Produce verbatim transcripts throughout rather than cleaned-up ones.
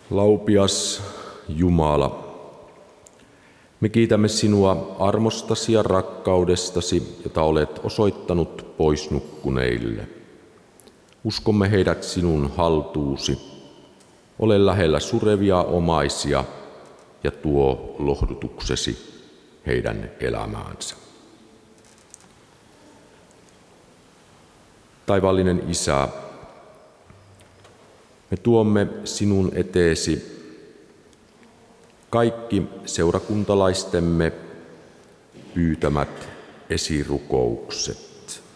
Laupias Jumala, me kiitämme sinua armostasi ja rakkaudestasi, jota olet osoittanut poisnukkuneille. Uskomme heidät sinun haltuusi. Ole lähellä surevia omaisia ja tuo lohdutuksesi heidän elämäänsä. Taivaallinen Isä, me tuomme sinun eteesi kaikki seurakuntalaistemme pyytämät esirukoukset.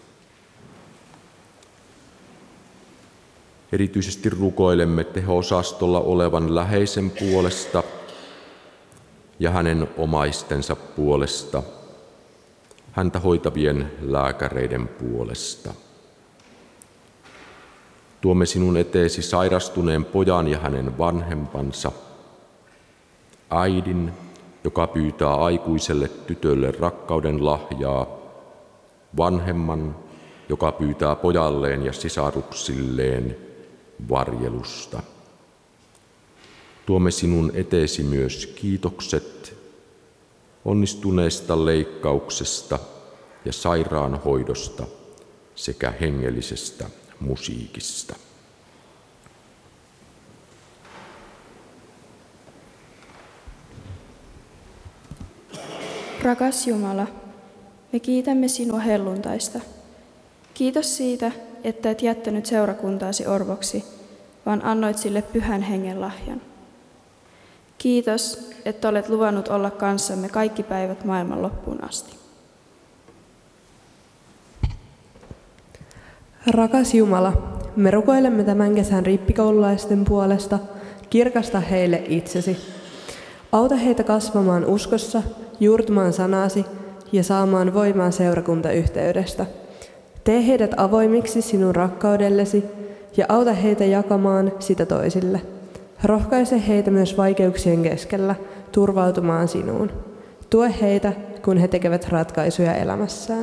Erityisesti rukoilemme teho-osastolla olevan läheisen puolesta ja hänen omaistensa puolesta, häntä hoitavien lääkäreiden puolesta. Tuomme sinun eteesi sairastuneen pojan ja hänen vanhempansa, äidin, joka pyytää aikuiselle tytölle rakkauden lahjaa, vanhemman, joka pyytää pojalleen ja sisaruksilleen varjelusta. Tuomme sinun eteesi myös kiitokset onnistuneesta leikkauksesta ja sairaanhoidosta sekä hengellisestä musiikista. Rakas Jumala, me kiitämme sinua helluntaista. Kiitos siitä, että et jättänyt seurakuntaasi orvoksi, vaan annoit sille pyhän hengen lahjan. Kiitos, että olet luvannut olla kanssamme kaikki päivät maailman loppuun asti. Rakas Jumala, me rukoilemme tämän kesän rippikoululaisten puolesta, kirkasta heille itsesi. Auta heitä kasvamaan uskossa, juurtumaan sanasi ja saamaan voimaa seurakuntayhteydestä. Tee heidät avoimiksi sinun rakkaudellesi ja auta heitä jakamaan sitä toisille. Rohkaise heitä myös vaikeuksien keskellä turvautumaan sinuun. Tue heitä, kun he tekevät ratkaisuja elämässään.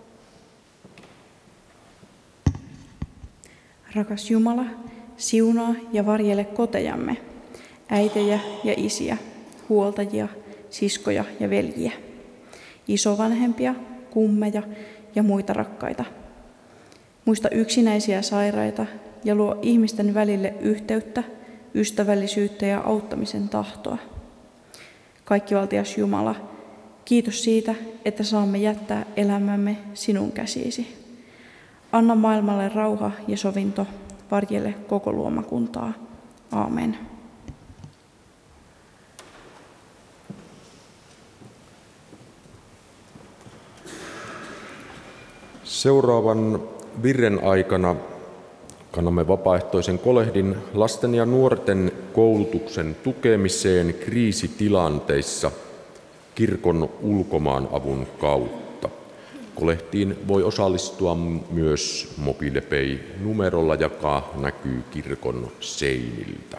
Rakas Jumala, siunaa ja varjele kotejamme, äitejä ja isiä, huoltajia, siskoja ja veljiä, isovanhempia, kummeja ja muita rakkaita. Muista yksinäisiä sairaita ja luo ihmisten välille yhteyttä, ystävällisyyttä ja auttamisen tahtoa. Kaikkivaltias Jumala, kiitos siitä, että saamme jättää elämämme sinun käsiisi. Anna maailmalle rauha ja sovinto, varjele koko luomakuntaa. Aamen. Seuraavan virren aikana kannamme vapaaehtoisen kolehdin lasten ja nuorten koulutuksen tukemiseen kriisitilanteissa kirkon ulkomaanavun kautta. Kolehtiin voi osallistua myös MobilePay-numerolla, joka näkyy kirkon seiniltä.